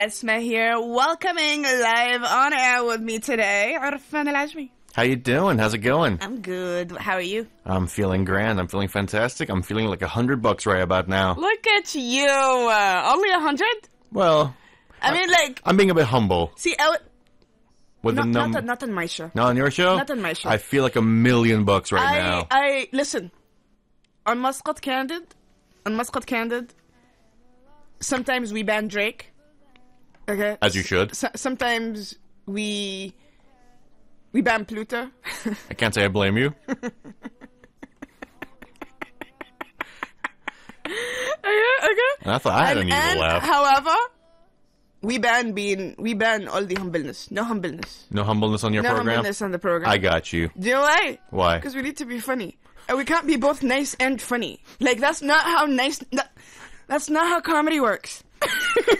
Esma here, welcoming live on air with me today, Arfan Al-Ajmi. How you doing? How's it going? I'm good. How are you? I'm feeling grand. I'm feeling fantastic. I'm feeling like $100 right about now. Look at you. Only 100? Well, I mean, like, I'm being a bit humble see, with the not, number. not on my show. Not on your show? Not on my show. I feel like $1 million right now. Listen, on Muscat Candid, sometimes we ban Drake. Okay. As you should. Sometimes we ban Pluto. I can't say I blame you. Okay. And I thought I had an evil laugh. However, we ban all the humbleness. No humbleness. No humbleness on your No program? humbleness on the program. I got you. Do you know why? Why? Because we need to be funny. And we can't be both nice and funny. Like, that's not how comedy works.